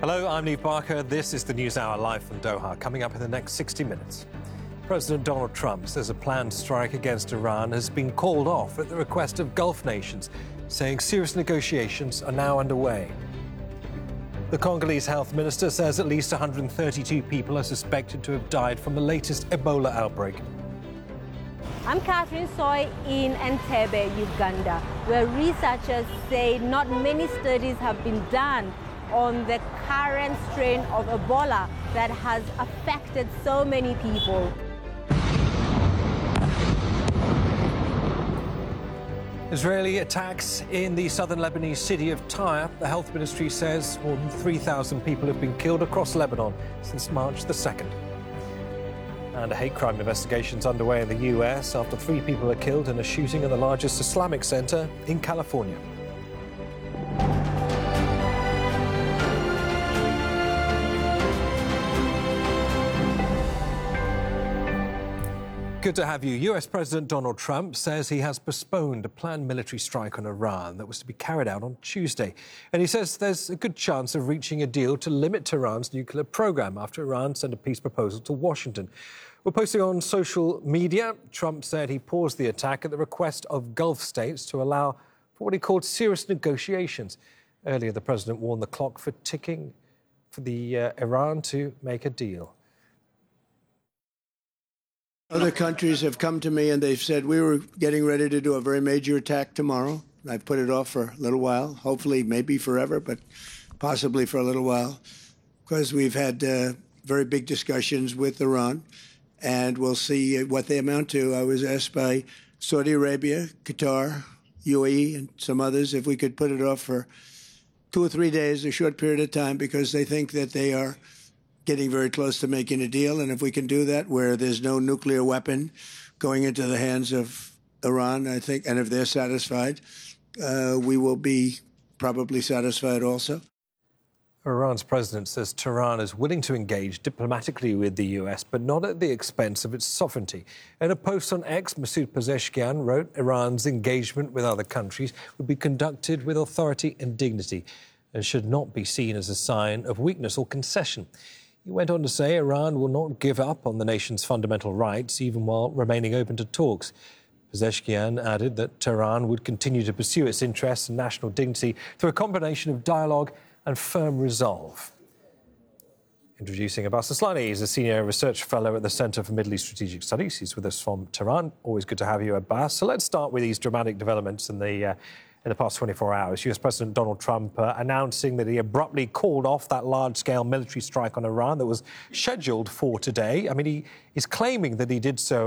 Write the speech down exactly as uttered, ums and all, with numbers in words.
Hello, I'm Neve Barker. This is the News Hour live from Doha. Coming up in the next sixty minutes. President Donald Trump says a planned strike against Iran has been called off at the request of Gulf nations, saying serious negotiations are now underway. The Congolese health minister says at least one hundred thirty-two people are suspected to have died from the latest Ebola outbreak. I'm Catherine Soy in Entebbe, Uganda, where researchers say not many studies have been done on the current strain of Ebola that has affected so many people. Israeli attacks in the southern Lebanese city of Tyre. The health ministry says more than three thousand people have been killed across Lebanon since March the second. And a hate crime investigation is underway in the U S after three people are killed in a shooting in the largest Islamic center in California. Good to have you. U S President Donald Trump says he has postponed a planned military strike on Iran that was to be carried out on Tuesday. And he says there's a good chance of reaching a deal to limit Tehran's nuclear program after Iran sent a peace proposal to Washington. We're posting on social media. Trump said he paused the attack at the request of Gulf states to allow for what he called serious negotiations. Earlier, the president warned the clock for ticking for the uh, Iran to make a deal. Other countries have come to me and they've said we were getting ready to do a very major attack tomorrow. I've put it off for a little while, hopefully maybe forever, but possibly for a little while, because we've had uh, very big discussions with Iran, and we'll see what they amount to. I was asked by Saudi Arabia, Qatar, U A E, and some others if we could put it off for two or three days, a short period of time, because they think that they are getting very close to making a deal. And if we can do that where there's no nuclear weapon going into the hands of Iran, I think, and if they're satisfied, uh, we will be probably satisfied also. Iran's president says Tehran is willing to engage diplomatically with the U S, but not at the expense of its sovereignty. In a post on X, Masoud Pezeshkian wrote Iran's engagement with other countries would be conducted with authority and dignity and should not be seen as a sign of weakness or concession. He went on to say Iran will not give up on the nation's fundamental rights, even while remaining open to talks. Pezeshkian added that Tehran would continue to pursue its interests and national dignity through a combination of dialogue and firm resolve. Introducing Abbas Aslani, he's a senior research fellow at the Centre for Middle East Strategic Studies. He's with us from Tehran. Always good to have you, Abbas. So let's start with these dramatic developments in the uh, in the past twenty-four hours. U S President Donald Trump uh, announcing that he abruptly called off that large-scale military strike on Iran that was scheduled for today. I mean, he is claiming that he did so